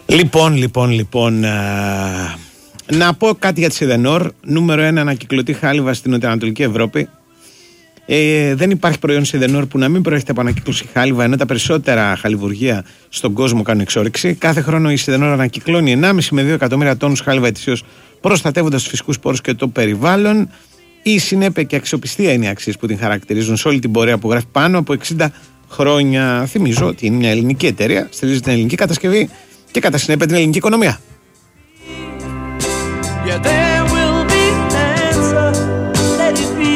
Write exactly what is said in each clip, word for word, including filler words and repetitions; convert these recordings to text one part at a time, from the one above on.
Λοιπόν, λοιπόν, λοιπόν. Α, να πω κάτι για τη Σιδενόρ. Νούμερο ένα ανακυκλωτή χάλιβα στην Νοτιοανατολική Ευρώπη. Ε, δεν υπάρχει προϊόν Σιδενόρ που να μην προέρχεται από ανακύκλωση χάλιβα, ενώ τα περισσότερα χαλιβουργεία στον κόσμο κάνουν εξόρυξη. Κάθε χρόνο η Σιδενόρ ανακυκλώνει ενάμιση με δύο εκατομμύρια τόνους χάλιβα ετησίως, προστατεύοντας τους φυσικούς πόρους και το περιβάλλον. Η συνέπεια και αξιοπιστία είναι οι αξίες που την χαρακτηρίζουν σε όλη την πορεία που γράφει πάνω από εξήντα χρόνια. Θυμίζω ότι είναι μια ελληνική εταιρεία, στηρίζει την ελληνική κατασκευή και κατά συνέπεια την ελληνική οικονομία. Yeah, there will be answer. Let it be.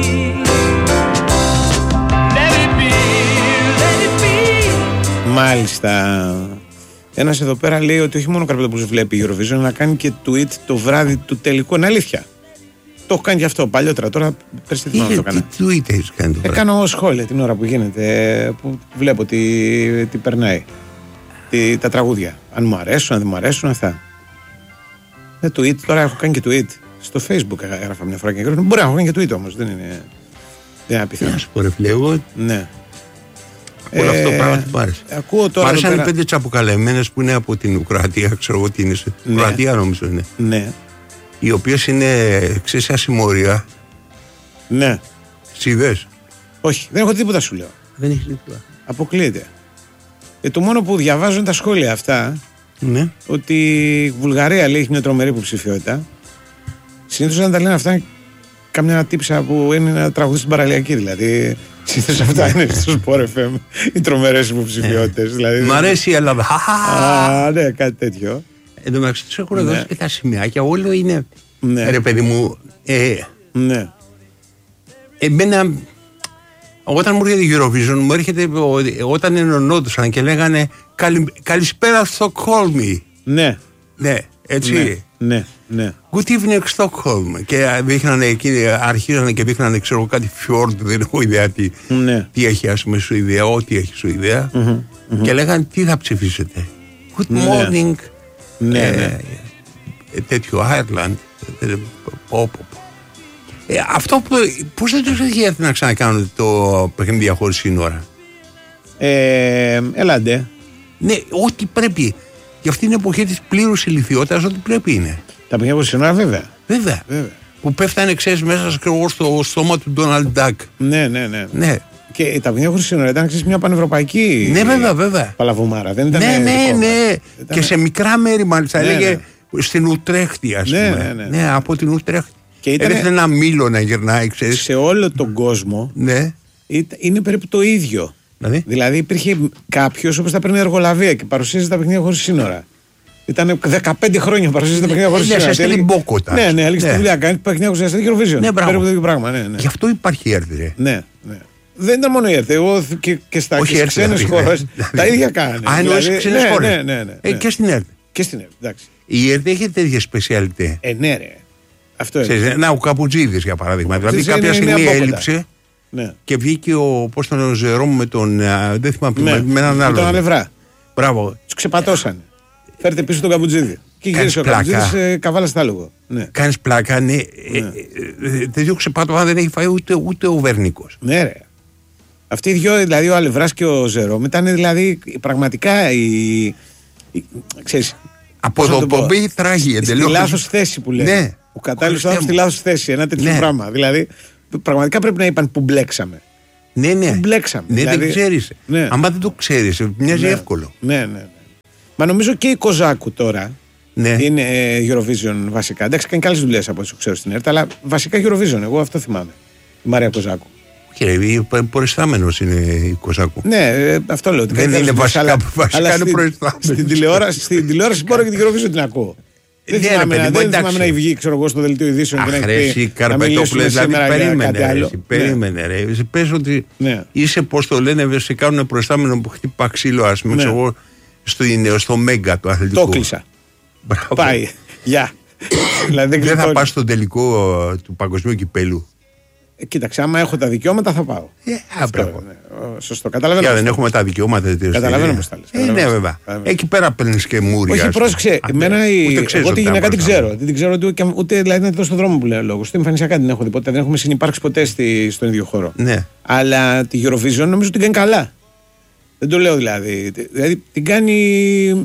Let it be. Let it be. Μάλιστα. Ένας εδώ πέρα λέει ότι όχι μόνο ο Καρπετόπουλος βλέπει η Eurovision, αλλά κάνει και tweet το βράδυ του τελικού. Είναι αλήθεια. Το έχω κάνει και αυτό παλιότερα. Τώρα πέρσι τι θυμάμαι το έκανα. Τι tweet έχεις κάνει το βράδυ? Έκανα σχόλια την ώρα που γίνεται, που βλέπω τι, τι περνάει. Τι, τα τραγούδια. Αν μου αρέσουν, αν δεν μου αρέσουν, αυτά. Ε, tweet, τώρα έχω κάνει και tweet. Στο Facebook έγραφα μια φορά και έγραφα. Μπορεί να έχω κάνει και tweet όμως. Δεν είναι, δεν είναι απίθανο. Να σου πω ρε φίλε, εγώ. Ναι. Όλο αυτό το πράγμα του άρεσε. Ακούω τώρα. Μ' άρεσαν πέρα... οι πέντε τσαποκαλεμένες που είναι από την Ουκρατία, ξέρω εγώ τι είναι. Ναι. Ουκρατία νομίζω είναι. Ναι. Οι οποίες είναι εξής ασημωρία. Ναι. Σιδές. Όχι, δεν έχω τίποτα σου λέω. Δεν έχει τίποτα. Αποκλείεται. Ε, το μόνο που διαβάζω είναι τα σχόλια αυτά. Ναι. Ότι η Βουλγαρία λέει έχει μια τρομερή υποψηφιότητα. Συνήθως όταν τα λένε αυτά, καμιά τύψα που είναι να τραγουδίσει στην παραλιακή δηλαδή. Συνήθως αυτά είναι στο Sport εφ εμ οι τρομερές υποψηφιότητες. Δηλαδή, μ' αρέσει η Ελλάδα. Α, ναι, κάτι τέτοιο. Εν τω μεταξύ τους έχουν δώσει και τα σημαίακια. Όλο είναι. Ναι. Ρε παιδί μου. Ε, ναι. Εμένα. Όταν μου έρχεται η Eurovision, μου έρχεται όταν ενωνόντουσαν και λέγανε Καλη, καλησπέρα Στοκχόλμη. Ναι. Ναι, έτσι. Ναι, ναι, ναι. Good evening Stockholm. Και δείχνανε εκεί, αρχίζανε και δείχνανε, ξέρω κάτι φιόρντ, δεν έχω ιδέα τι, ναι. τι έχει, ας πούμε, Σουηδία, ό,τι έχει Σουηδία. Mm-hmm, mm-hmm. Και λέγανε τι θα ψηφίσετε. Good morning. Ναι, ε, ναι. Ε, τέτοιο Ireland. Ε, πω, πω. Ε, αυτό που, πώς δεν τους έχει έρθει να ξανακάνουν το παιχνίδι διαχωρίς σύνορα? Ε, ελάτε. Ναι, ό,τι πρέπει. Για αυτήν την εποχή της πλήρους ηλικιότητας, ό,τι πρέπει είναι. Τα παιχνίδια χωρίς σύνορα, βέβαια. Βέβαια. βέβαια. Που πέφτανε, ξέρεις, μέσα στο στόμα του Ντόναλντ Ντακ. Ναι, ναι, ναι. ναι. Και τα παιχνίδια χωρίς σύνορα ήταν, ξέρεις, μια πανευρωπαϊκή. Ναι, βέβαια, βέβαια. Παλαβουμάρα. Δεν ήταν. Ναι, ναι, δικό, ναι. ήταν... Και σε μικρά μέρη, μάλιστα. Ναι, έλεγε ναι. στην Ουτρέχτη, ας ναι, πούμε. Ναι, ναι, ναι. ναι, από την Ουτρέχτη. Και ήταν... Έδειχνε ένα μήλο να γυρνάει, ξέρεις. Σε όλο τον κόσμο. Ναι. Είναι περίπου το ίδιο. Δηλαδή, δηλαδή υπήρχε κάποιος όπως τα παίρνει εργολαβία και παρουσίαζε τα παιχνίδια χωρίς σύνορα. Ήταν δεκαπέντε χρόνια παρουσίαζε τα παιχνίδια χωρίς σύνορα. Ναι, σε στέλνει μπόκοτα. Ναι, ναι, έλειξε τη δουλειά. Κάνει παιχνίδια χωρίς σύνορα. Eurovision. Ναι, περίπου το ίδιο πράγμα. Ναι, ναι. Γι' αυτό υπάρχει η έρθει, ρε. Ναι, ναι. Δεν ήταν μόνο η έρθει. Εγώ και, και στα ξένες χώρες τα ίδια κάνανε. Α, εννοείς ξένες χώρες. Ναι, ναι, ναι. Ε, και στην έρθει. Και στην έρθει, εντάξει. Η έρθει έχει τέτοια σπεσιαλιτέ. Ε, ναι, ρε. Αυτό είναι. Να, ο Καπουτζίδης για παράδειγμα. Δηλαδή κάποια στιγμή έλειψε. Ναι. Και βγήκε ο, πώς τον ο Ζερόμ με τον. Δεν θυμάμαι, ναι, με έναν άλλο. Με τον Αλευρά. Μπράβο. Τους ξεπατώσανε. Φέρτε πίσω τον Καπουτζίδη. Και γύρισε ο Καπουτζίδης ε, καβάλα στα άλογο. Ναι. Κάνεις πλάκα, ναι. Τέτοιο ξεπάτωμα δεν έχει φάει ούτε, ούτε ο Βερνίκος. Ναι, ρε. Αυτοί οι δυο, δηλαδή ο Αλευράς και ο Ζερόμ, ήταν δηλαδή πραγματικά οι. οι ξέρεις, αποδοπομπή τράγη εντελώς. Στη λάθος θέση που λέει. Ναι. Ο κατάλληλος άνθρωπος στη λάθος θέση. Ένα τέτοιο ναι. πράγμα. Δηλαδή πραγματικά πρέπει να είπαν που μπλέξαμε. Ναι, ναι. Που μπλέξαμε. Ναι, δηλαδή, δεν ξέρεις. Ναι. Αν δεν το ξέρεις, μοιάζει ναι. εύκολο. Ναι, ναι, ναι. Μα νομίζω και η Κοζάκου τώρα ναι. είναι ε, Eurovision βασικά. Εντάξει, κάνει καλές δουλειές από όσο ξέρω στην ΕΡΤ, αλλά βασικά Eurovision. Εγώ αυτό θυμάμαι. Η Μαρία Κοζάκου. Κύριε, προϊστάμενος είναι η Κοζάκου. Ναι, ε, αυτό λέω. Δεν είναι βασικά, αλλά, βασικά αλλά είναι προϊστάμενος. Στην τηλεόραση, στην τηλεόραση μπορώ και την Eurovision την ακούω. Δεν ναι, θυμάμαι, παιδί, δεν θυμάμαι να βγει, ξέρω εγώ, στο δελτίο ειδήσεων. Αχ, και να έχει Καρπετόπουλε, δηλαδή περίμενε, ρε, εσύ, περίμενε ναι. ρε. Εσύ πες ότι ναι. είσαι, πώς το λένε, σε κάνουν προϊστάμενο που χτύπα ξύλο, ας πούμε, ναι. εγώ, στο, στο Μέγκα του αθλητικού. Το κλείσα. Πάει, γεια. Δηλαδή, δεν θα πας στο τελικό του παγκοσμίου κυπέλου? Κοίταξε, άμα έχω τα δικαιώματα θα πάω. Yeah, αυτό, ναι. Σωστό, καταλαβαίνω. Για δεν έχουμε τα δικαιώματα. Καταλαβαίνω πώς τα λες. Ε, ναι, βέβαια. Εκεί πέρα παίρνεις και μούρια. Όχι, πρόσεξε. Εμένα η... εγώ τη γυναίκα την ξέρω. Δεν την ξέρω ούτε, ούτε δηλαδή είναι εδώ στον δρόμο που λέει ο λόγος. Ούτε εμφανισιακά την έχω δει ποτέ. Δεν έχουμε συνυπάρξει ποτέ στη, στον ίδιο χώρο. Ναι. Αλλά τη Eurovision νομίζω την κάνει καλά. Δεν το λέω δηλαδή. Δηλαδή την κάνει.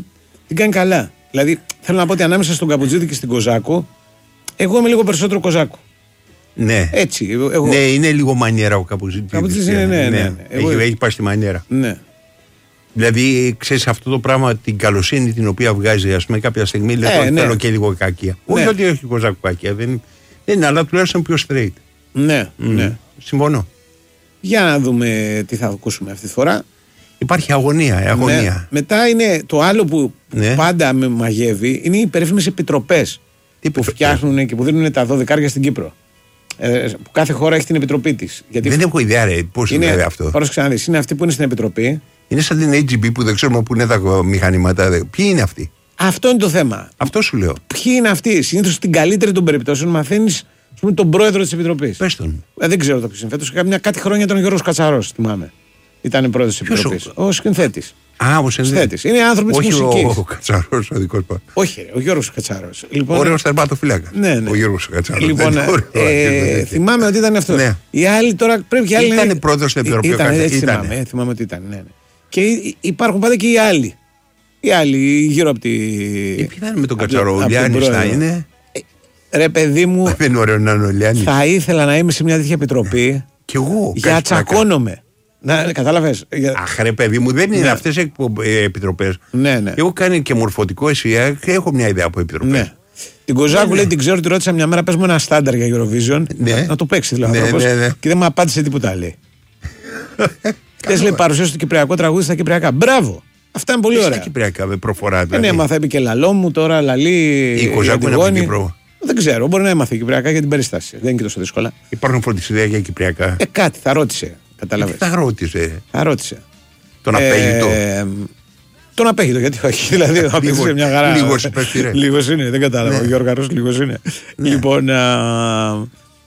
την κάνει καλά. Δηλαδή, θέλω να πω ότι ανάμεσα στον Καπουτζίδη και στην Κοζάκο, εγώ είμαι λίγο περισσότερο Κοζάκο. Ναι. Έτσι. Εγώ... Ναι, είναι λίγο μανιέρα ο Καπουτζίδης. Καπουτζίδης είναι, ναι, ναι. ναι. ναι. Εγώ... Έχει, έχει πάει στη μανιέρα. Ναι. Δηλαδή, ξέρεις αυτό το πράγμα, την καλοσύνη την οποία βγάζει, ας πούμε, κάποια στιγμή, λέει, ε, ναι. θέλω και λίγο κακία. Ναι. Όχι ότι έχει Κοζάκο κακία, δεν, δεν είναι, αλλά τουλάχιστον πιο straight. Ναι, mm. ναι. Συμφωνώ. Για να δούμε τι θα ακούσουμε αυτή τη φορά. Υπάρχει αγωνία, ε, αγωνία. Ναι. Μετά είναι το άλλο που ναι. πάντα με μαγεύει, είναι οι περίφημες επιτροπές που φτιάχνουν και που δίνουν τα δωδεκάρια στην Κύπρο. Ε, που κάθε χώρα έχει την επιτροπή της. Γιατί δεν έχω ιδέα, ρε, πώς είναι, είναι αυτό. Πάρω ξαναδείς, είναι αυτοί που είναι στην επιτροπή. Είναι σαν την έιτς τζι μπι που δεν ξέρουμε πού είναι τα μηχανήματα. Ποιοι είναι αυτοί? Αυτό είναι το θέμα. Αυτό σου λέω. Ποιοι είναι αυτοί? Συνήθως στην καλύτερη των περιπτώσεων μαθαίνεις τον πρόεδρο της επιτροπής. Πες τον. Ε, δεν ξέρω το ποιος είναι. Φέτος κάποια κάτι χρόνια ήταν ο Γιώργος Κατσαρός, θυμάμαι. Ήταν πρόεδρος της επιτροπής. Ο, ο σκηνοθέτης. Α, ο σκηνοθέτης. Είναι άνθρωποι της μουσικής. Όχι ο Κατσαρός, ο δικός μας. Όχι, ρε, ο Γιώργος Κατσαρός. Λοιπόν, ωραίος τερματοφύλακα. Ναι, ναι. Ο Γιώργος Κατσαρός. Λοιπόν, ε, θυμάμαι ότι ήταν αυτό. Ναι. Οι άλλοι τώρα πρέπει και άλλοι. Ήταν πρόεδρος της επιτροπής. Ήταν, θυμάμαι ότι ήταν. Ναι, ναι. Και υπάρχουν πάντα και οι άλλοι. Οι άλλοι γύρω από τη. Ποιοι θα είναι με τον Κατσαρό, ο Λιάννης θα είναι. Ρε παιδί μου, δεν είναι ωραίο να είναι ο Λιάννης. Θα ήθελα να είμαι σε μια τέτοια επιτροπή. Κι εγώ. Για τσακώνομαι. Να, κατάλαβες. Αχ, ρε παιδί μου, δεν είναι ναι. αυτές οι επιτροπές. Ναι, ναι. Έχω κάνει και μορφωτικό εσία και έχω μια ιδέα από επιτροπές. Ναι. Την Κοζάκου, ναι, λέει, την ξέρω, τη ρώτησα μια μέρα, πες μου ένα στάνταρ για Eurovision. Ναι. Να το παίξει δηλαδή. Ναι, ναι, ναι. Και δεν μου απάντησε τίποτα, λέει. Χθες λέει παρουσίασε το κυπριακό τραγούδι στα κυπριακά. Μπράβο! Αυτά είναι πολύ ωραία. Στα κυπριακά, με προφορά. Δηλαδή. Ναι, έμαθα, είπε και λαλό μου τώρα, λαλή. Η Κοζάκου είναι από την Κύπρο. Δεν ξέρω, μπορεί να έμαθε κυπριακά για την περίσταση. Δεν είναι και τόσο δύσκολα. Υπάρχουν φροντιστήρια για κυπριακά. Ε, κάτι θα ρώτησε. Καταλαβες. Θα ρώτησε. Θα ρώτησε. Τον απέγητο. Ε, τον απέγητο, γιατί όχι. Δηλαδή, θα πει σε μια χαρά. Λίγος Λίγος είναι, δεν κατάλαβα. Ναι. Ο Γιώργαρος λίγος είναι. Ναι. Λοιπόν. Α,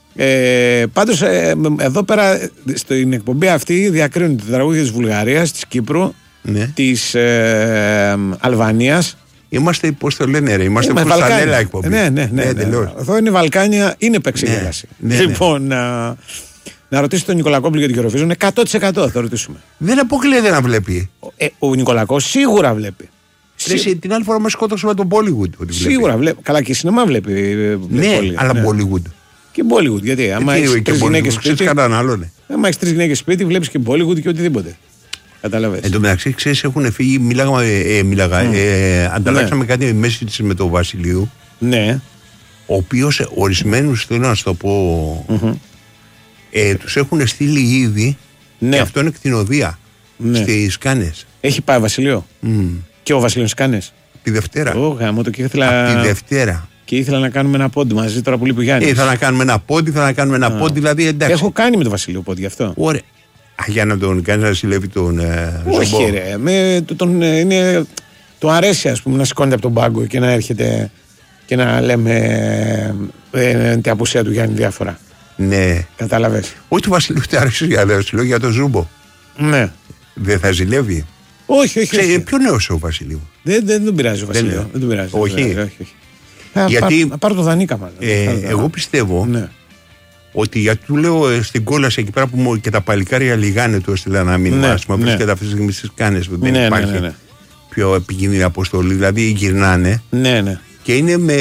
ε, πάντως, ε, εδώ πέρα στην εκπομπή αυτή διακρίνουν τα τραγούδια της Βουλγαρίας, της Κύπρου, ναι. της ε, Αλβανίας. Είμαστε, πώς το λένε, ρε, είμαστε φουστανέλα εκπομπή. Ναι, ναι, ναι. ναι, ναι. Εδώ είναι Βαλκάνια, είναι επεξεργασία. Ναι, ναι, λοιπόν, ναι. Α, να ρωτήσει τον Νικολακόπουλο για την Eurovision, εκατό τοις εκατό θα ρωτήσουμε. Δεν αποκλείεται να βλέπει. Ε, ο Νικολακός σίγουρα βλέπει. Σί... Την άλλη φορά μας σκότωσε με τον Bollywood. Σίγουρα βλέπει. Καλά, και σινεμά βλέπει. Ναι, πολύ. Αλλά ναι. Bollywood. Και Bollywood. Γιατί άμα έχεις τρεις γυναίκες σπίτι. Άμα έχεις τρεις γυναίκες σπίτι, βλέπεις και Bollywood και οτιδήποτε. Καταλαβες. Εν τω μεταξύ, ξέρεις, έχουν φύγει. Μίλαγα, ε, μίλαγα mm. ε, ανταλλάξαμε ναι. κάτι μέση της με τον Βασιλείου. Ναι. Ο οποίος ορισμένους, θέλω να σου το πω. Mm-hmm. Ε, τους έχουν στείλει ήδη ναι. και αυτό είναι κτηνοδία ναι. στις Κάνες. Έχει πάει Βασιλείο. Mm. Και ο Βασιλείος στις Κάνες. Τη Δευτέρα. Oh, γάμο, το και ήθελα... Από τη Δευτέρα. Και ήθελα να κάνουμε ένα πόντι μαζί τώρα που λείπει ο Γιάννης. Ήθελα να κάνουμε ένα πόντι, ήθελα να κάνουμε ένα ah. πόντι, δηλαδή εντάξει. Έχω κάνει με τον Βασιλείο πόντι γι' αυτό. Ωραία. Α, για να τον κάνει να συλλεύει τον ε, Όχι, Ζομπό. ρε. Με, το, τον, είναι, το αρέσει, ας πούμε, να σηκώνεται από τον πάγκο και να έρχεται και να λέμε ε, ε, την απουσία του Γιάννη διάφορα. Ναι. Κατάλαβες. Όχι του Βασιλείου, δεν αρέσει για, για τον Ζούμπο. Ναι. Δεν θα ζηλεύει. Όχι, όχι. όχι. Ποιο νέος ο Βασιλείου. Δεν, δεν τον πειράζει ο Βασιλείο. Δεν, δεν τον πειράζει. Όχι. Δεν πειράζει, όχι, όχι. Γιατί... Θα πάρω το Δανίκα μάλλον. Ε, εγώ πιστεύω ναι. ότι γιατί του λέω στην κόλαση εκεί πέρα που μου και τα παλικάρια λιγάνε του έστειλα ένα μήνυμα. Ναι, ας πούμε, βρίσκεται αυτή τη στιγμή στις Κάνες που δεν ναι, υπάρχει ναι, ναι, ναι. πιο επικίνδυνη αποστολή. Δηλαδή γυρνάνε. Ναι, ναι. Και είναι με,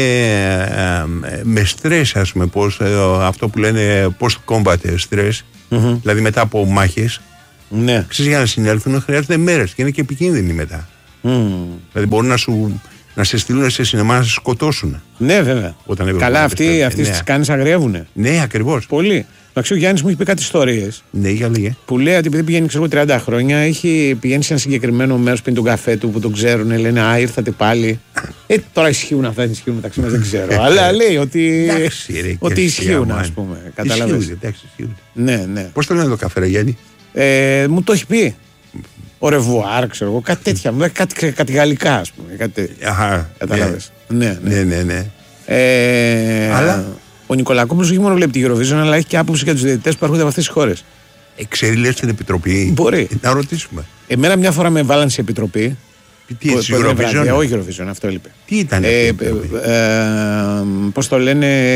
με στρες, ας πούμε, πώς, αυτό που λένε post-combat stress, mm-hmm. δηλαδή μετά από μάχες. Ναι. Ξέρεις, για να συνέλθουν χρειάζονται μέρες και είναι και επικίνδυνοι μετά. Mm. Δηλαδή μπορούν να, σου, να σε στείλουν σε σινεμά να σε σκοτώσουν. Ναι, βέβαια. Καλά, αυτοί, αυτοί ναι. τις κάνεις αγριεύουνε. Ναι, ακριβώς. Πολύ. Εντάξει, ο Γιάννης μου έχει πει κάτι ιστορίες. Ναι, για λέγε. Που λέει ότι επειδή πηγαίνει ξέρω, τριάντα χρόνια, έχει πηγαίνει σε ένα συγκεκριμένο μέρος, πίνει τον καφέ του που τον ξέρουν, λένε Α, ήρθατε πάλι. ε, τώρα ισχύουν αυτά, δεν ισχύουν μεταξύ μας, δεν ξέρω. Αλλά λέει ότι, εντάξει, ρε, ότι ισχύουν, ας πούμε. Καταλαβαίνεις. Ναι, ναι. Πώς το λένε το καφέ, ρε Γιάννη. Ε, μου το έχει πει. Ο ρεβουάρ, ξέρω εγώ, κάτι τέτοια. Κάτι, κάτι γαλλικά, ας πούμε. Κάτι... Αχα. Κατάλαβες. Ναι, ναι, ναι. ναι, ναι. Ε, αλλά ο Νικολακόπουλος όχι μόνο βλέπει τη Eurovision, αλλά έχει και άποψη για τους διαιτητές που έρχονται από αυτές τις χώρες. Ξέρει, λες στην επιτροπή. Μπορεί. Να ρωτήσουμε. Εμένα μια φορά με βάλαν σε επιτροπή. Τι έτσι, Eurovision. Όχι Eurovision, αυτό έλειπε. Τι ήταν ε, ε, ε, ε, πώς το λένε,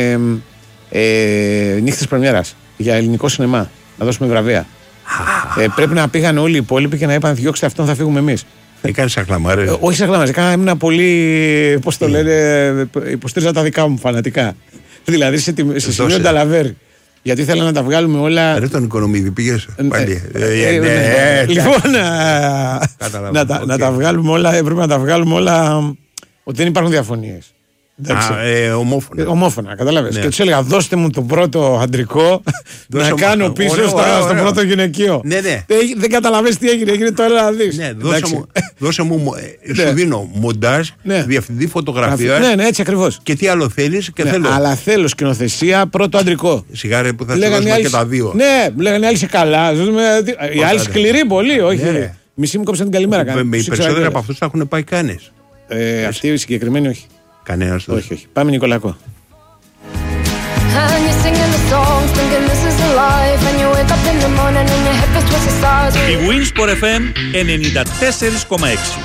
ε, νύχτες πρεμιέρας για ελληνικό σινεμά. Να δώσουμε βραβεία. ε, πρέπει να πήγαν όλοι οι υπόλοιποι και να είπαν διώξτε αυτόν, θα φύγουμε εμείς. Έκανε σαχλαμάρε. Όχι σαχλαμάρε, έκανα ήμουν πολύ. Πώς το λένε, υποστήριζα τα δικά μου φανατικά. Δηλαδή σε, σε σημείο Νταλαβέρ. Γιατί ήθελα να τα βγάλουμε όλα. Ρε τον Οικονομίδη, πήγες πάλι. Λοιπόν, να τα βγάλουμε όλα, έπρεπε να τα βγάλουμε όλα. Ότι δεν υπάρχουν διαφωνίες. Α, ε, ομόφωνα. Ομόφωνα, καταλάβες. Ναι. Και τους έλεγα, δώστε μου το πρώτο αντρικό να κάνω πίσω ωραίο, στο, ωραίο, στο ωραίο. πρώτο γυναικείο. Ναι, ναι. Δεν, δεν καταλαβαίνεις τι έγινε, έγινε το έλα να δεις. Ναι, δώσε μου, δώσε μου ναι. σου δίνω μοντάζ, ναι. διευθυντή φωτογραφίας. Ναι, ναι, έτσι ακριβώς. Και τι άλλο θέλεις και ναι, θέλω. Αλλά θέλω σκηνοθεσία πρώτο αντρικό. Σιγάρε που θα λέγανε και τα δύο. Ναι, λέγανε οι άλλοι σε καλά. Οι άλλοι σκληροί πολύ, όχι. Μισή μου κόψαν την καλημέρα. Οι περισσότεροι από αυτούς θα έχουν πάει κάνες. Αυτοί οι συγκεκριμένοι όχι. Κανένας του. Όχι, όχι. Πάμε Νικολακό. Η Winsport εφ εμ ενενήντα τέσσερα κόμμα έξι.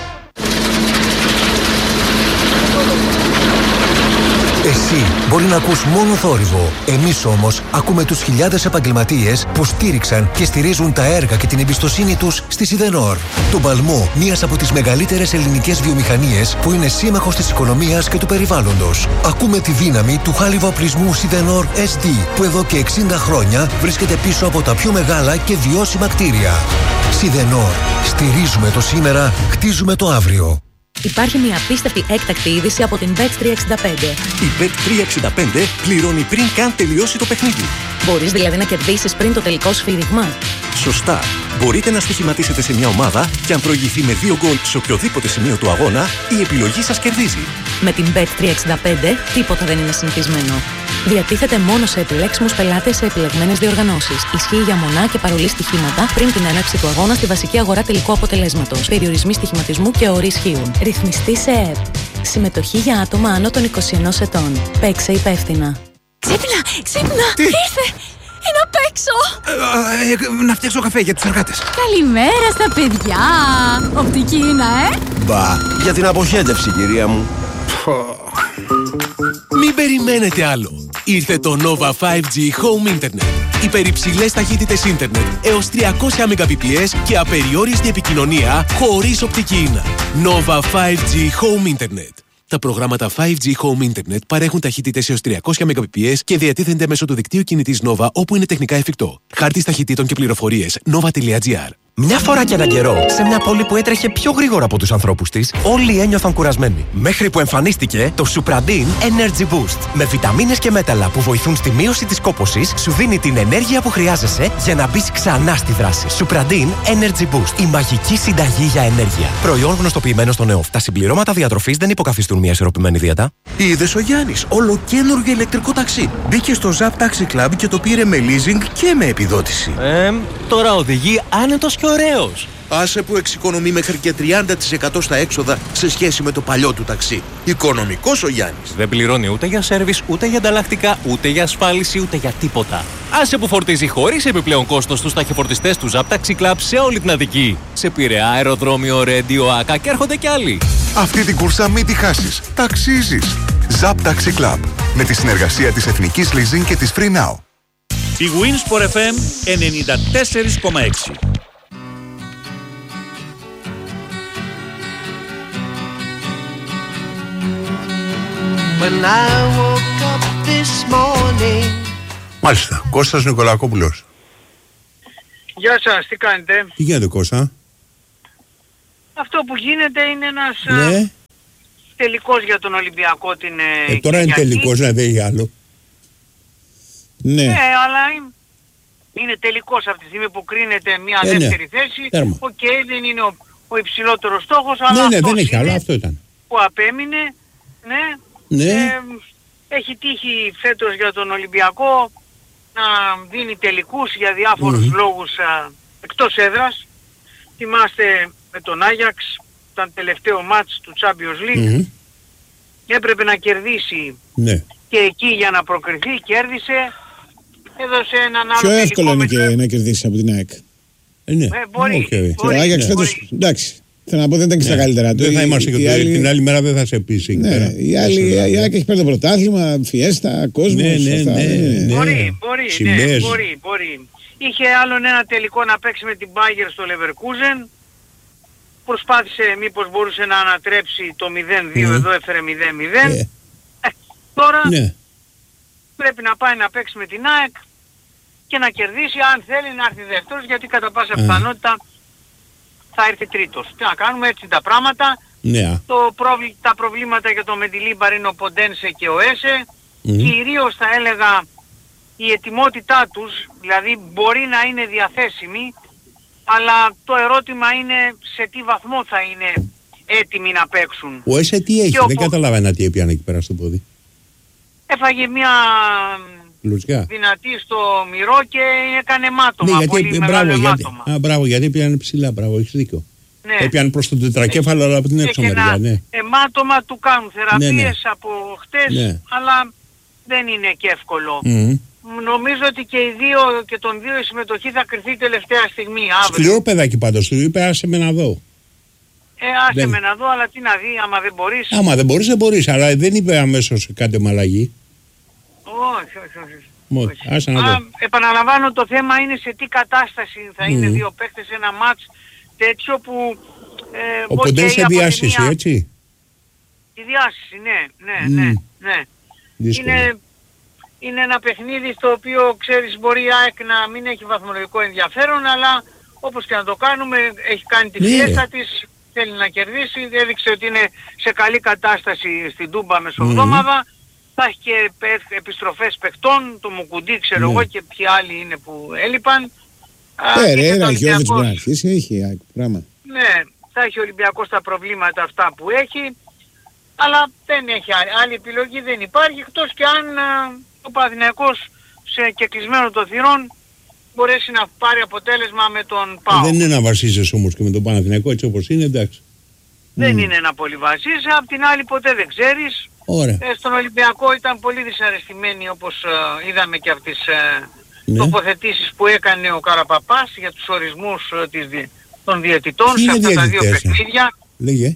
Εσύ μπορεί να ακούς μόνο θόρυβο. Εμείς όμως ακούμε τους χιλιάδες επαγγελματίες που στήριξαν και στηρίζουν τα έργα και την εμπιστοσύνη τους στη Σιδενόρ. Τον παλμό μιας από τις μεγαλύτερες ελληνικές βιομηχανίες που είναι σύμμαχος της οικονομίας και του περιβάλλοντος. Ακούμε τη δύναμη του χάλιβα-οπλισμού Σιδενόρ ες ντι που εδώ και εξήντα χρόνια βρίσκεται πίσω από τα πιο μεγάλα και βιώσιμα κτίρια. Σιδενόρ. Στηρίζουμε το σήμερα, χτίζουμε το αύριο. Υπάρχει μια απίστευτη έκτακτη είδηση από την μπετ τριακόσια εξήντα πέντε. Η μπετ τριακόσια εξήντα πέντε πληρώνει πριν καν τελειώσει το παιχνίδι. Μπορείς δηλαδή να κερδίσεις πριν το τελικό σφύριγμα. Σωστά. Μπορείτε να στοιχηματίσετε σε μια ομάδα και αν προηγηθεί με δύο γκολ σε οποιοδήποτε σημείο του αγώνα, η επιλογή σας κερδίζει. Με την μπετ τριακόσια εξήντα πέντε τίποτα δεν είναι συνηθισμένο. Διατίθεται μόνο σε επιλέξιμους πελάτες σε επιλεγμένες διοργανώσεις. Ισχύει για μονά και παρολί στοιχήματα πριν την έναρξη του αγώνα στη βασική αγορά τελικού αποτελέσματος. Περιορισμοί στοιχηματισμού και όροι ισχύουν. Ρυθμιστή σε ΕΕΠ. Συμμετοχή για άτομα άνω των είκοσι ενός ετών. Παίξε υπεύθυνα. Ξύπνα, ξύπνα! Τι? Ήρθε! Είναι απ' έξω! Ε, ε, να φτιάξω καφέ για τους εργάτες. Καλημέρα στα παιδιά! Οπτική είναι, ε! Μπα, για την αποχέτευση, κυρία μου. Μην περιμένετε άλλο. Ήρθε το Nova φάιβ τζι Home Internet. Υπερυψηλές ταχύτητες ίντερνετ έως τριακόσια Mbps και απεριόριστη επικοινωνία χωρίς οπτική ίνα. Nova φάιβ τζι Home Internet. Τα προγράμματα φάιβ τζι Home Internet παρέχουν ταχύτητες έως τριακόσια Mbps και διατίθενται μέσω του δικτύου κινητής Nova όπου είναι τεχνικά εφικτό. Χάρτης ταχυτήτων και πληροφορίες nova τελεία gr. Μια φορά και έναν καιρό, σε μια πόλη που έτρεχε πιο γρήγορα από τους ανθρώπους της, όλοι ένιωθαν κουρασμένοι. Μέχρι που εμφανίστηκε το Supradin Energy Boost. Με βιταμίνες και μέταλλα που βοηθούν στη μείωση της κόπωσης, σου δίνει την ενέργεια που χρειάζεσαι για να μπεις ξανά στη δράση. Supradin Energy Boost. Η μαγική συνταγή για ενέργεια. Προϊόν γνωστοποιημένο στον ΕΟΦ. Τα συμπληρώματα διατροφής δεν υποκαθιστούν μια ισορροπημένη δίαιτα. Είδες ο Γιάννης, ολοκένουργιο ηλεκτρικό ταξί. Μπήκε στο Zap Taxi Club και το πήρε με leasing και με επιδότηση. Ε, τώρα οδηγεί άνετος και ωραίος. Άσε που εξοικονομεί μέχρι και τριάντα τοις εκατό στα έξοδα σε σχέση με το παλιό του ταξί. Οικονομικός ο Γιάννης. Δεν πληρώνει ούτε για σέρβις, ούτε για ανταλλακτικά, ούτε για ασφάλιση, ούτε για τίποτα. Άσε που φορτίζει χωρίς επιπλέον κόστος στους ταχυφορτιστές του Zap Taxi Club σε όλη την Αττική. Σε Πειραιά, αεροδρόμιο, Ρέντιο, Άκα και έρχονται κι άλλοι. Αυτή την κούρσα μην τη χάσεις. Ταξίζεις. Zap Taxi Club. Με τη συνεργασία της Εθνικής Leasing και της Free Now. Η Winsport εφ εμ ενενήντα τέσσερα κόμμα έξι. When I woke up this morning. Μάλιστα, Κώστας Νικολακόπουλος. Γεια σας, τι κάνετε? Τι γίνεται, Κώστα? Αυτό που γίνεται είναι ένας ναι. τελικός για τον Ολυμπιακό την ε, τώρα είναι τελικός, να δεν έχει άλλο. Ναι, ναι αλλά είναι, είναι τελικός από τη στιγμή που κρίνεται μια ε, δεύτερη ναι. θέση. Οκ, okay, δεν είναι ο, ο υψηλότερος στόχος, αλλά ναι, ναι, δεν έχει άλλο, αυτό ήταν. Που απέμεινε, ναι. Ναι. Ε, έχει τύχει φέτος για τον Ολυμπιακό να δίνει τελικούς για διάφορους mm-hmm. λόγους α, εκτός έδρας. Θυμάστε με τον Άγιαξ, ήταν τελευταίο μάτς του Champions League. Mm-hmm. Έπρεπε να κερδίσει ναι. και εκεί για να προκριθεί, κέρδισε. Έδωσε έναν άλλο πιο τελικό. Πιο εύκολο είναι και να κερδίσει από την ΑΕΚ. Ε, ναι. Ε, μπορεί. Okay. μπορεί. Ο Άγιαξ φέτος, εντάξει. Θέλω να πω δεν ήταν και στα ναι. καλύτερα του. Δεν θα είμαστε και άλλη... την άλλη μέρα δεν θα σε πείσει. Ναι, η άλλη η ΑΕΚ έχει πάρει το πρωτάθλημα, φιέστα, κόσμος. Ναι, ναι, αυτά, ναι, ναι. Μπορεί, μπορεί, ναι, μπορεί, μπορεί. Είχε άλλον ένα τελικό να παίξει με την Bayern στο Leverkusen. προσπάθησε μήπως μπορούσε να ανατρέψει το μηδέν δύο, Mm. εδώ έφερε μηδέν μηδέν. Ε. Ε, τώρα Ναι. πρέπει να πάει να παίξει με την ΑΕΚ και να κερδίσει, αν θέλει να έρθει δεύτερος, γιατί κατά πάσα Mm. πιθανότητα θα έρθει τρίτος. Τι να κάνουμε, έτσι τα πράγματα. Ναι. Το προβλ- τα προβλήματα για το Μεντιλίμπαρ είναι ο Ποντένσε και ο Έσε. Mm. Κυρίως θα έλεγα η ετοιμότητά τους, δηλαδή μπορεί να είναι διαθέσιμοι, αλλά το ερώτημα είναι σε τι βαθμό θα είναι έτοιμοι να παίξουν. Ο Έσε τι έχει, Και ο δεν Πο- καταλαβαίνα τι έπιανε εκεί πέρα στο πόδι. Έφαγε μια Λουτσιά. δυνατή στο μυρό και έκανε μάτωμα, Ναι, πολύ γιατί, μεγάλο μπράβο, γιατί, μάτωμα. α, μπράβο, γιατί έπιανε ψηλά, μπράβο, έχεις δίκιο. Ναι. Έπιανε προς το τετρακέφαλο, αλλά από την έξω Έχει μεριά, ένα ναι. αιμάτωμα, του κάνουν θεραπείες Ναι, ναι. από χτες, Ναι. αλλά δεν είναι και εύκολο. Μμμ. Νομίζω ότι και οι δύο, και των δύο η συμμετοχή θα κρυθεί τελευταία στιγμή, αύριο. Σκληρό παιδάκι πάντως, του είπε άσε με να δω. Ε, άσε Δεν- με να δω, αλλά τι να δει, άμα δεν μπορείς. Άμα δεν μπορείς, δεν μπορείς, αλλά δεν είπε αμέσως κάντε με αλλαγή. Όχι, όχι, όχι. Μόνο, άσε να Α, δω. επαναλαμβάνω, το θέμα είναι σε τι κατάσταση θα είναι Μμμ. δύο παίκτες σε ένα μάτς τέτοιο που... Ε, Ο οκ, Ποντένσε από τη διάσηση, μία- έτσι. Τη διάσηση, ναι, ναι, Μμ. ναι, ναι. Δύσκολο. Είναι, είναι ένα παιχνίδι στο οποίο, ξέρεις, μπορεί η ΑΕΚ να μην έχει βαθμολογικό ενδιαφέρον, αλλά όπως και να το κάνουμε, έχει κάνει τη Ναι, φιέστα ρε. της, θέλει να κερδίσει, έδειξε ότι είναι σε καλή κατάσταση στην Τούμπα μεσοβδόμαδα. Θα έχει και επε- επιστροφές παιχτών, το Μουκουντή ξέρω Ναι. εγώ και ποιοι άλλοι είναι που έλειπαν. Α, Ε, και ρε, το Ραγιώβιτς Ολυμπιακός- μπορεί να αρχίσει, έχει ΑΕΚ, πράγμα. Ναι, θα έχει ο Ολυμπιακός τα προβλήματα αυτά που έχει, αλλά δεν έχει άλλη, άλλη επιλογή, δεν υπάρχει, εκτός και αν α, ο Παναθηναϊκός σε κεκλεισμένο των θυρών μπορέσει να πάρει αποτέλεσμα με τον ΠΑΟ. Δεν είναι να βασίζεσαι όμως και με τον Παναθηναϊκό έτσι όπως είναι, εντάξει. Δεν Μμ. είναι ένα πολύ βασίζα, απ' την άλλη ποτέ δεν ξέρεις. Ωραία. Ε, στον Ολυμπιακό ήταν πολύ δυσαρεστημένοι, όπως ε, είδαμε και από τις ε, Ναι. τοποθετήσεις που έκανε ο Καραπαπάς για τους ορισμούς ε, της, δι- των διαιτητών Ποιοι σε είναι αυτά τα δύο διαιτητές, ε? παιχνίδια. Λέγε.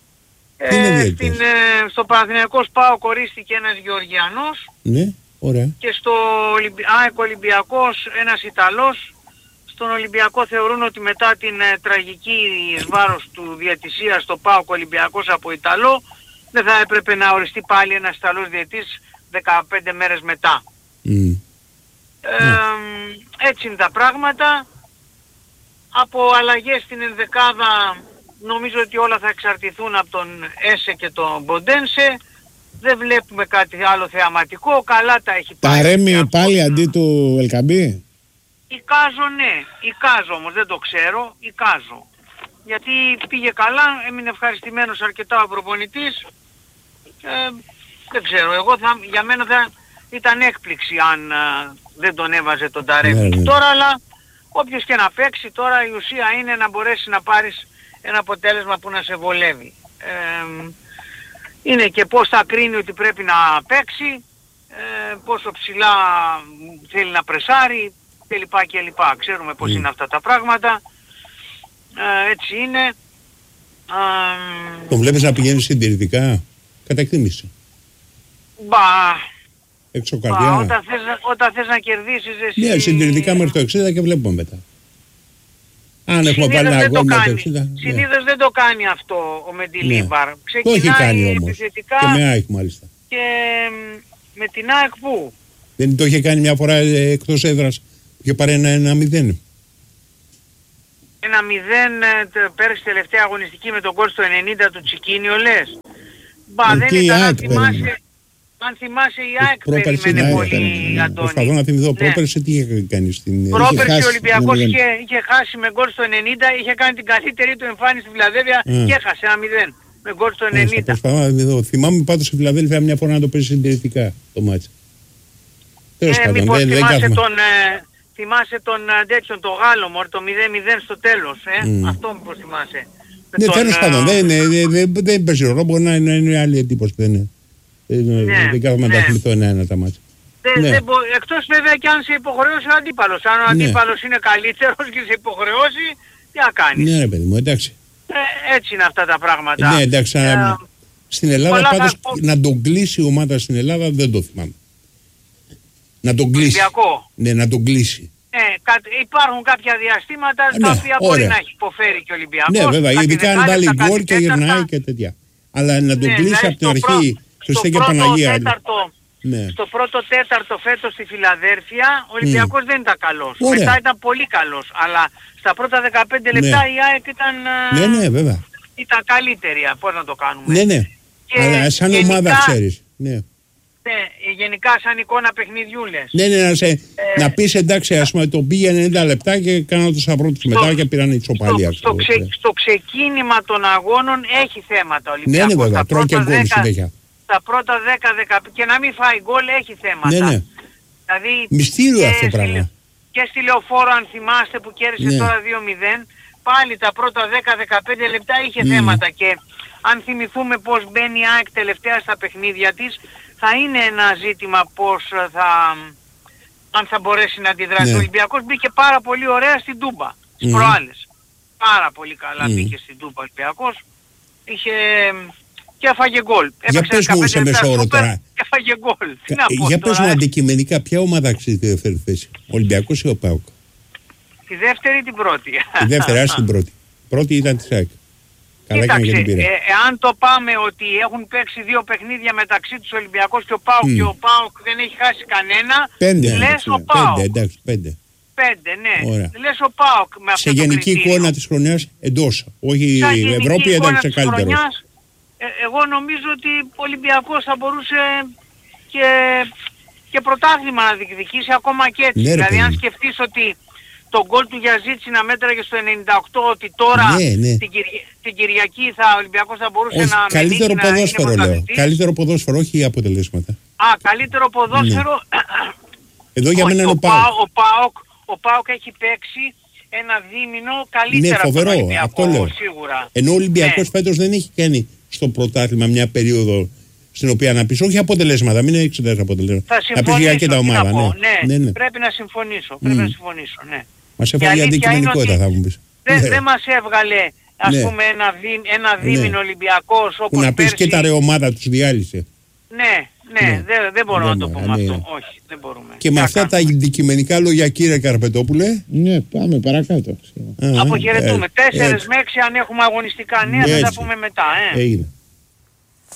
Ε, Ποιοι είναι διαιτητές? στην, ε, στο Παναθηναϊκό ΠΑΟΚ ορίστηκε ένας Γεωργιανός Ναι, ωραία. και στο Ολυμπι... ΑΕΚ Ολυμπιακός ένας Ιταλός. Στον Ολυμπιακό θεωρούν ότι μετά την ε, τραγική εις βάρος του διαιτησία στο ΠΑΟΚ Ολυμπιακός από Ιταλό δεν θα έπρεπε να οριστεί πάλι ένας Ιταλός διαιτής δεκαπέντε μέρες μετά. Μμ. Ε, έτσι είναι τα πράγματα. Από αλλαγές στην ενδεκάδα νομίζω ότι όλα θα εξαρτηθούν από τον Έσε και τον Μποντένσε. Δεν βλέπουμε κάτι άλλο θεαματικό. Καλά τα έχει πάει. Ταρέμι πάλι αντί του Ελκαμπή. Εικάζω ναι. Εικάζω όμως. Δεν το ξέρω. Εικάζω. Γιατί πήγε καλά. Έμεινε ευχαριστημένος αρκετά ο προπονητής. Ε, δεν ξέρω. Εγώ θα, για μένα θα ήταν έκπληξη αν α, δεν τον έβαζε τον Ταρέμι. Ναι, ναι. Τώρα αλλά όποιος και να παίξει τώρα η ουσία είναι να μπορέσει να πάρεις ένα αποτέλεσμα που να σε βολεύει. Ε, είναι και πώς θα κρίνει ότι πρέπει να παίξει, ε, πόσο ψηλά θέλει να πρεσάρει κλπ. κλπ. Ξέρουμε πώς είναι αυτά τα πράγματα. Ε, έτσι είναι. Ε, Τον βλέπεις να πηγαίνει συντηρητικά. Κατά εκτίμηση. μπα, Έξω μπα, καρδιά. όταν, θες, όταν θες να κερδίσεις εσύ... Ναι, συντηρητικά μέχρι το εξήντα και βλέπουμε μετά. Αν έχουμε βάλει Συνήθως ένα δεν το αγώνα το κάνει. εξήντα. ναι. Συνήθως δεν το κάνει αυτό ο Μεντιλίμπαρ. Το έχει κάνει όμως. επιθετικά Και με ΑΕΚ μάλιστα. και μ, με την ΑΕΚ που. Δεν το είχε κάνει μια φορά ε, εκτός έδρας. Είχε πάρει ένα, ένα μηδέν. Ένα μηδέν ε, τε- πέρυσι τελευταία αγωνιστική με τον γκολ στο ενενήντα του Τσικίνιο λες. Μπα, Ε, δεν και η ήταν, αν ΑΕΚ θυμάσαι, περίμενε. αν θυμάσαι η ΑΕΚ Πρόπερση περίμενε ναι, πολύ, ήταν, Αντώνη. προσπαθώ να θυμηθώ. Ναι. Πρόπερση τι είχε κάνει στην. Πρόπερση χάσει ο Ολυμπιακός ένα μηδέν. είχε, είχε χάσει με γκολ στο ενενήντα, είχε κάνει την καλύτερη του εμφάνιση στη Φιλαδέλφια Mm. και έχασε ένα μηδέν με γκολ στο Μάλιστα, ενενήντα. προσπαθώ να θυμηθώ. Θυμάμαι πάντως στη Φιλαδέλφια μια φορά να το παίζει συντηρητικά το μάτς. Τέλος Ε, πάντων, μήπως δεν, δεν θυμάσαι κάθομαι. τον, ε, θυμάσαι τον ε, τέτοιον, το Γάλλο, μωρέ, το μηδέν μηδέν στο τέλος, ε. Mm. Αυτό μήπως θυμάσαι. Με Ναι, τον, τέλος ε, πάντων, δεν, είναι- δεν, δεν, δεν παίζει ρόλο, μπορεί να είναι, είναι άλλη εντύπωση που δεν είναι. Δεν, Ναι, δεν κάθομαι να τα ναι. θυμηθώ ένα-ένα τα μάτια. Δεν, Ναι. δεν μπο... Εκτός βέβαια και αν σε υποχρεώσει ο αντίπαλος. Αν ο Ναι. αντίπαλος είναι καλύτερος και σε υποχρεώσει, τι να κάνεις. Ναι, ρε παιδί μου, εντάξει. Ε, έτσι είναι αυτά τα πράγματα. Ναι, εντάξει. Ε, α, στην Ελλάδα πολλά θα πάντως πω- να τον κλείσει η ομάδα στην Ελλάδα δεν το θυμάμαι. Να τον κλείσει. Ολυμπιακό. Ναι, να τον κλείσει. Ε, Ναι, υπάρχουν κάποια διαστήματα ναι, τα οποία ωραία. μπορεί να έχει υποφέρει και ο Ολυμπιακός. Ναι, βέβαια, ειδικά αν βάλει γκολ και τέταρτα, γυρνάει και τέτοια. Αλλά να τον ναι, κλείσει ναι, από την αρχή, Χριστέ και Παναγία. Τέταρτο, ναι. Στο πρώτο τέταρτο φέτος στη Φιλαδέλφια, ο Ολυμπιακός mm. δεν ήταν καλός. Ωραία. Μετά ήταν πολύ καλός. Αλλά στα πρώτα δεκαπέντε λεπτά ναι. η ΑΕΚ ήταν, ναι, ναι, βέβαια. ήταν καλύτερη. Πώς να το κάνουμε. Ναι, ναι. Και αλλά σαν γενικά, ομάδα ξέρεις. Ναι. Ναι, γενικά σαν εικόνα παιχνιδιούλες. Ναι, ναι, να, σε, ε, να πεις εντάξει, ας πούμε, το πήγε ενενήντα λεπτά και κάνανε το σταυρό τους μετά και πήραν η ισοπαλία. Στο, στο, ξε, στο ξεκίνημα των αγώνων έχει θέματα ο Ολυμπιακός. Ναι, ναι, βέβαια, τρώει και γκολ συνέχεια. Στα πρώτα δέκα δεκαπέντε και να μην φάει γκολ έχει θέματα. Ναι, ναι. Δηλαδή, μυστήριο αυτό το πράγμα. Και στη Λεωφόρο, αν θυμάστε, που κέρδισε ναι. τώρα δύο μηδέν, πάλι τα πρώτα δέκα δεκαπέντε λεπτά είχε mm. θέματα. Και αν θυμηθούμε πώς μπαίνει η ΑΕΚ τελευταία στα παιχνίδια της, θα είναι ένα ζήτημα πώς θα, αν θα μπορέσει να αντιδράσει. Ναι. Ο Ολυμπιακός μπήκε πάρα πολύ ωραία στην Τούμπα, στις mm. προάλλες. Πάρα πολύ καλά mm. μπήκε στην Τούμπα ο Ολυμπιακός. Είχε... και έφαγε γκολ. Για πες μου σε μεσόωρο τώρα. Και έφαγε γκολ. Για πες μου αντικειμενικά, ποια ομάδα αξίζει τη δεύτερη θέση, ο Ολυμπιακός ή ο ΠΑΟΚ? Τη δεύτερη ή την πρώτη? Τη δεύτερη, άσε την πρώτη. Πρώτη ήταν της ΑΕΚ. Καλά έκανε και την πήρε. Ε, εάν το πάμε ότι έχουν παίξει δύο παιχνίδια μεταξύ τους ο Ολυμπιακός και ο ΠΑΟΚ mm. και ο ΠΑΟΚ δεν έχει χάσει κανένα, πέντε, λες ο ΠΑΟΚ. Πέντε, εντάξει, πέντε. Πέντε, ναι. Ωραία. Λες ο ΠΑΟΚ με αυτό. Σε γενική κριτήριο. Εικόνα της χρονιάς εντός. Όχι η Ευρώπη, εντάξει, καλύτερος. Ε, εγώ νομίζω ότι ο Ολυμπιακός θα μπορούσε και, και πρωτάθλημα να διεκδικήσει ακόμα και έτσι. Ναι, δηλαδή αν σκεφτείς ότι το γκολ του Γιαζίτσι να μέτραγε στο ενενήντα οκτώ, ότι τώρα ναι, ναι. Την, Κυρι... την Κυριακή θα, ο Ολυμπιακός θα μπορούσε όχι, να καλύτερο να ποδόσφαιρο λέω. Καλύτερο ποδόσφαιρο, όχι αποτελέσματα. Α, καλύτερο ποδόσφαιρο. Ναι. Εδώ για μένα είναι ο ΠΑΟΚ. Ο ΠΑΟΚ, ο ΠΑΟΚ έχει παίξει ένα δίμηνο καλύτερα. Ναι, φοβερό, από τον αυτό λέω. Σίγουρα. Ενώ ο Ολυμπιακός ναι. φέτος δεν έχει κάνει στο πρωτάθλημα μια περίοδο στην οποία να πεις όχι αποτελέσματα, μην εξετάσεις αποτελέσματα. Θα συμφωνήσω, να πεις και τα ομάδα. Ναι. Ναι, ναι, ναι. Πρέπει να συμφωνήσω. Πρέπει mm. να συμφωνήσω, ναι. Μας έβγαλε αντικειμενικότητα θα μου πεις. Δεν δε μας έβγαλε ας ναι. πούμε ένα, δί, ένα δίμηνο ναι. Ολυμπιακός όπως που να πεις πέρσι... και τα ρε ομάδα τους διάλυσε. Ναι, ναι, ναι. δεν δε μπορώ δεν να το πω ναι. αυτό. Όχι, δεν μπορούμε. Και με αυτά τα αντικειμενικά λόγια κύριε Καρπετόπουλε. Ναι, πάμε παρακάτω. Αποχαιρετούμε. τέσσερα με έξι αν έχουμε αγωνιστικά νέα θα τα πούμε μετά. Ε. Έγινε.